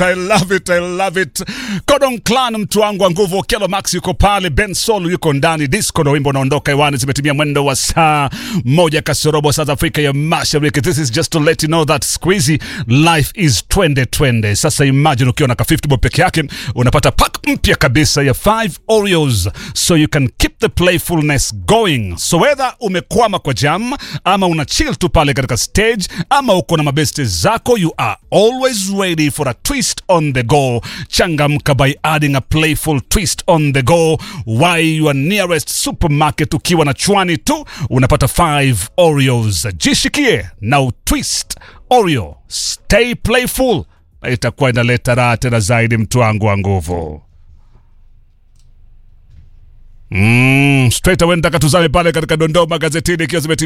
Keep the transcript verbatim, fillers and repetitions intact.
I love it, I love it. Kodong Clan, mtu wangu wa nguvu. Kelo Max yuko pale, Ben Sol yuko ndani. Disco ndo wimbo unaondoka hewani. Zimetimia mwendo wa saa moja kasorobo South Africa ya Mashariki. This is just to let you know that squeezy life is twenty twenty. Sasa imagine ukiwa na ka fifty bob peke yake unapata pack mpya kabisa ya five Oreos, so you can keep the playfulness going. So whether umekwama kwa jam ama una chill tu pale katika stage ama uko na mabeste zako, you are always ready for a twist on the go. Changamka by adding a playful twist on the go. Why your nearest supermarket ukiwa na chwani tu unapata five Oreos. Jishikie na twist Oreo. Stay playful. Itakuwa inaleta raha tena zaidi, mtu wangu wa nguvu. Mm, straight away nataka tuzame pale katika dondoo magazetini ikiwa zimetimia